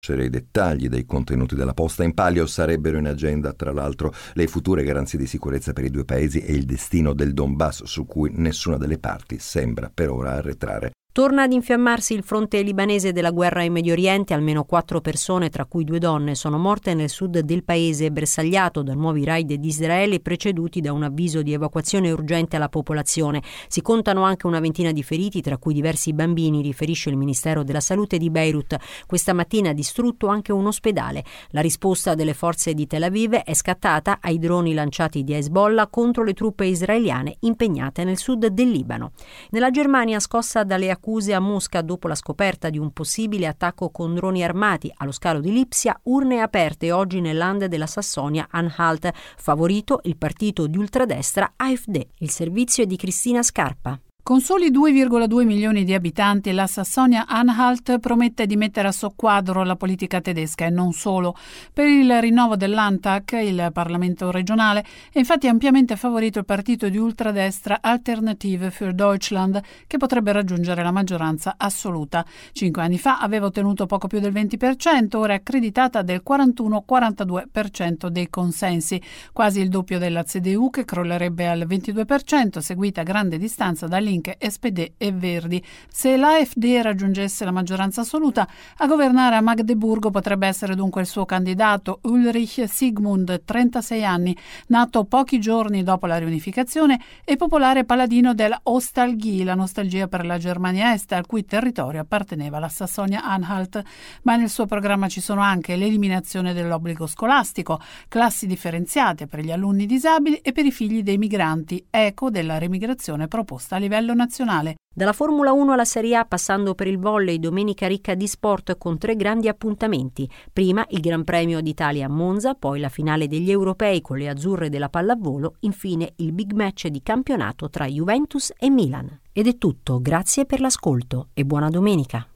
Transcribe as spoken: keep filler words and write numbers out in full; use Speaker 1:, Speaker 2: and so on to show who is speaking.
Speaker 1: I dettagli dei contenuti della posta in palio sarebbero in agenda, tra l'altro, le future garanzie di sicurezza per i due paesi e il destino del Donbass, su cui nessuna delle parti sembra per ora arretrare.
Speaker 2: Torna ad infiammarsi il fronte libanese della guerra in Medio Oriente. Almeno quattro persone, tra cui due donne, sono morte nel sud del paese, bersagliato da nuovi raid di Israele preceduti da un avviso di evacuazione urgente alla popolazione. Si contano anche una ventina di feriti, tra cui diversi bambini, riferisce il Ministero della Salute di Beirut. Questa mattina ha distrutto anche un ospedale. La risposta delle forze di Tel Aviv è scattata ai droni lanciati di Hezbollah contro le truppe israeliane impegnate nel sud del Libano. Nella Germania, scossa dalle accuse a Mosca dopo la scoperta di un possibile attacco con droni armati allo scalo di Lipsia, urne aperte oggi nel Land della Sassonia-Anhalt, favorito il partito di ultradestra A F D. Il servizio è di Cristina Scarpa.
Speaker 3: Con soli due virgola due milioni di abitanti, la Sassonia-Anhalt promette di mettere a soqquadro la politica tedesca e non solo. Per il rinnovo del Landtag, il Parlamento regionale, è infatti ampiamente favorito il partito di ultradestra Alternative für Deutschland, che potrebbe raggiungere la maggioranza assoluta. Cinque anni fa aveva ottenuto poco più del venti per cento, ora è accreditata del quarantuno quarantadue per cento dei consensi, quasi il doppio della C D U, che crollerebbe al ventidue per cento, seguita a grande distanza dall'I S P D e Verdi. Se l'A F D raggiungesse la maggioranza assoluta, a governare a Magdeburgo potrebbe essere dunque il suo candidato Ulrich Sigmund, trentasei anni, nato pochi giorni dopo la riunificazione e popolare paladino della Ostalgie, la nostalgia per la Germania Est, al cui territorio apparteneva la Sassonia-Anhalt. Ma nel suo programma ci sono anche l'eliminazione dell'obbligo scolastico, classi differenziate per gli alunni disabili e per i figli dei migranti, eco della remigrazione proposta a livello nazionale.
Speaker 2: Dalla Formula uno alla Serie A, passando per il volley, domenica ricca di sport con tre grandi appuntamenti. Prima il Gran Premio d'Italia a Monza, poi la finale degli europei con le azzurre della pallavolo, infine il big match di campionato tra Juventus e Milan. Ed è tutto, grazie per l'ascolto e buona domenica.